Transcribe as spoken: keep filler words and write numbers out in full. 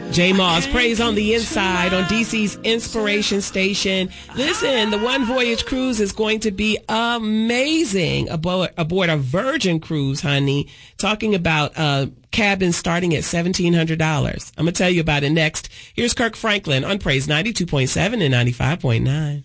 J Moss, Praise on the Inside on D C's Inspiration Station. Listen, the One Voyage cruise is going to be amazing aboard, aboard a Virgin cruise, honey. Talking about uh, cabins starting at seventeen hundred dollars. I'm going to tell you about it next. Here's Kirk Franklin on Praise ninety-two point seven and ninety-five point nine.